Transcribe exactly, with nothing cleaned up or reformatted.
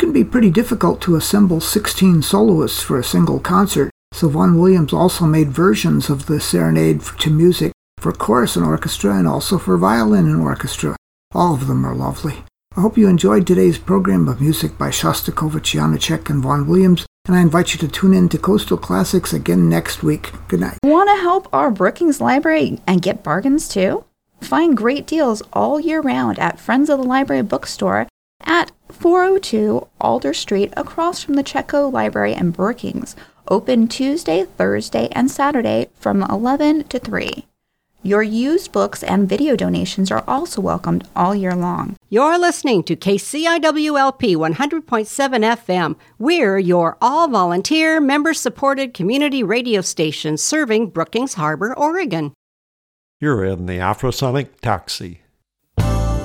can be pretty difficult to assemble sixteen soloists for a single concert, so Vaughan Williams also made versions of the serenade to music for chorus and orchestra and also for violin and orchestra. All of them are lovely. I hope you enjoyed today's program of music by Shostakovich, Janacek, and Vaughan Williams, and I invite you to tune in to Coastal Classics again next week. Good night. Want to help our Brookings Library and get bargains too? Find great deals all year round at Friends of the Library bookstore at four oh two Alder Street across from the Chetco Library in Brookings. Open Tuesday, Thursday, and Saturday from eleven to three. Your used books and video donations are also welcomed all year long. You're listening to K C I W L P one hundred point seven F M. We're your all-volunteer, member-supported community radio station serving Brookings Harbor, Oregon. You're in the Afrosonic Taxi.